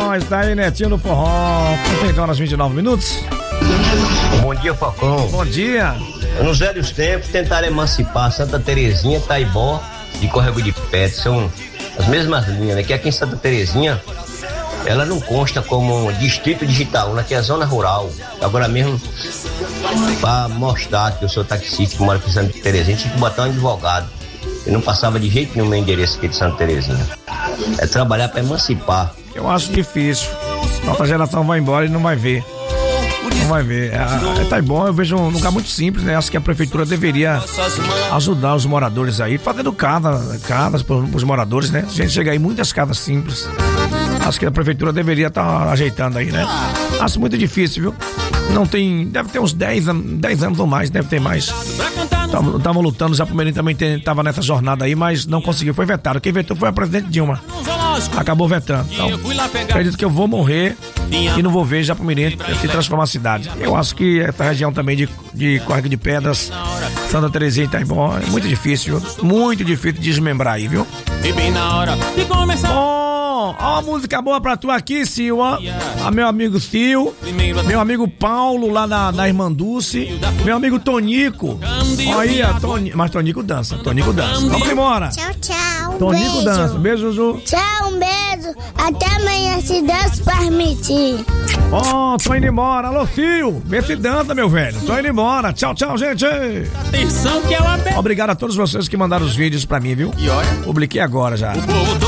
nós, tá aí, Netinho do Forró. 30 horas 29 minutos. Bom dia, Falcão. Bom dia. Nos velhos tempos tentaram emancipar Santa Terezinha, Taibó e Córrego de Pedra. São as mesmas linhas, né? Que aqui em Santa Terezinha ela não consta como distrito digital, né? Que é a zona rural. Agora mesmo, para mostrar que eu sou taxista, que moro aqui em Santa Terezinha, tinha que botar um advogado. Eu não passava de jeito nenhum meu endereço aqui de Santa Terezinha. É trabalhar para emancipar. Eu acho difícil. Nossa geração vai embora e não vai ver. Não vai ver. Tá bom, eu vejo um lugar muito simples, né? Acho que a prefeitura deveria ajudar os moradores aí, fazendo casas para os moradores, né? A gente chega aí muitas casas simples. Acho que a prefeitura deveria estar ajeitando aí, né? Acho muito difícil, viu? Não tem. Deve ter uns 10 anos ou mais, deve ter mais. Estavam lutando, já primeiro também estava nessa jornada aí, mas não conseguiu, foi vetado. Quem vetou foi a presidente Dilma. Acabou vetando. Então, acredito que eu vou morrer e não vou ver Japomirim se transformar a cidade. Eu acho que essa região também de Córrego de Pedras, Santa Terezinha e Taibó, é muito difícil, viu? Muito difícil de desmembrar aí, viu? Ó, uma música boa pra tu aqui, Sil, ó. A meu amigo Sil, meu amigo Paulo lá na Irmã Dulce, meu amigo Tonico. Ó aí, mas Tonico dança. Vamos embora. Tchau, tchau. Tonico Beijo. dança. Beijo, Juju. Tchau, um beijo. Até amanhã, se Deus permitir. Ó, tô indo embora. Alô, Sil. Vê se dança, meu velho. Tô indo embora. Tchau, tchau, gente. Atenção que é uma... Obrigado a todos vocês que mandaram os vídeos pra mim, viu? E olha, Publiquei agora já. o povo